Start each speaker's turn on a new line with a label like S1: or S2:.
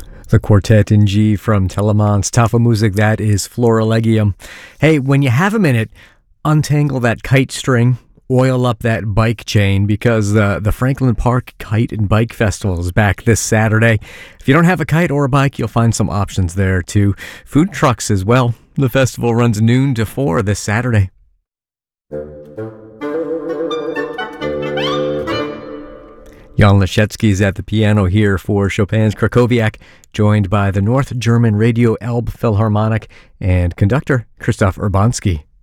S1: The Quartet in G from Telemann's Tafelmusik, that is Florilegium. Hey, when you have a minute, untangle that kite string, oil up that bike chain, because the Franklin Park Kite and Bike Festival is back this Saturday. If you don't have a kite or a bike, you'll find some options there too. Food trucks as well. The festival runs noon to 4 this Saturday. Jan Leschetski is at the piano here for Chopin's Krakowiak, joined by the North German Radio Elbe Philharmonic and conductor Christoph Urbanski.